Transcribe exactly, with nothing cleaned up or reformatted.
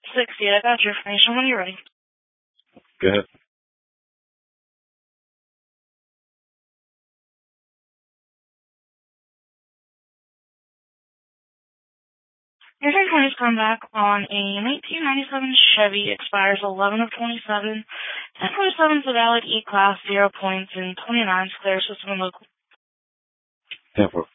sixty. I got your information when you're ready. Go ahead. Your three twenty is come back on a nineteen ninety-seven Chevy, expires eleven of twenty-seven. ten twenty-seven is a valid E-Class, zero points, and twenty-nine is clear system and local. ten four.